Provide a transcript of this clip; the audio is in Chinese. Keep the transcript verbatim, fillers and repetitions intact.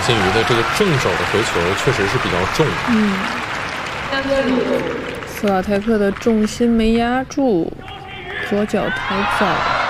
新宇的这个正手的回球确实是比较重。 嗯，斯瓦泰克的重心没压住，左脚抬早。